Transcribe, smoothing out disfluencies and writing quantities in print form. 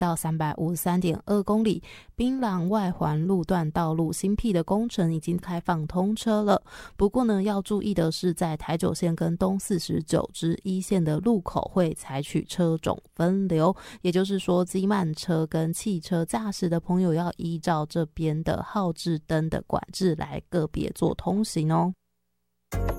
到 353.2 公里，槟榔外环路段道路新辟的工程已经开放通车了。不过呢，要注意的是，在台九线跟东49支一线的路口会采取车种分流，也就是说，机慢车跟汽车驾驶的朋友要依照这边的号志灯的管制来个别做通行哦。